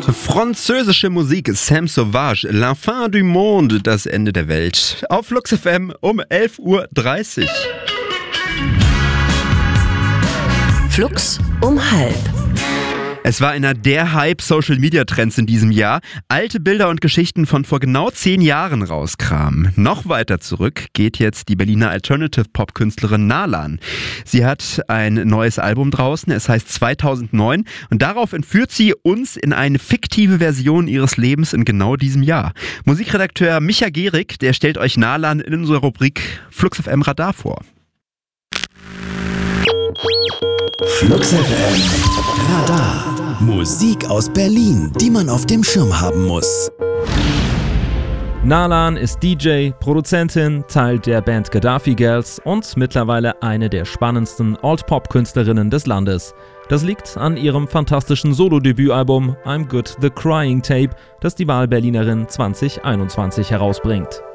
Französische Musik, Sam Sauvage, La fin du monde, das Ende der Welt. Auf Flux FM um 11:30 Uhr. Flux um 11:30. Es war einer der Hype-Social-Media-Trends in diesem Jahr. Alte Bilder und Geschichten von vor genau 10 Jahren rauskramen. Noch weiter zurück geht jetzt die Berliner Alternative-Pop-Künstlerin Nalan. Sie hat ein neues Album draußen, es heißt 2009 und darauf entführt sie uns in eine fiktive Version ihres Lebens in genau diesem Jahr. Musikredakteur Micha Gehrig, der stellt euch Nalan in unserer Rubrik Flux FM Radar vor. Flux FM Radar. Musik aus Berlin, die man auf dem Schirm haben muss. Nalan ist DJ, Produzentin, Teil der Band Gaddafi Girls und mittlerweile eine der spannendsten Alt-Pop-Künstlerinnen des Landes. Das liegt an ihrem fantastischen Solo-Debütalbum I'm Good The Crying Tape, das die Wahlberlinerin 2021 herausbringt.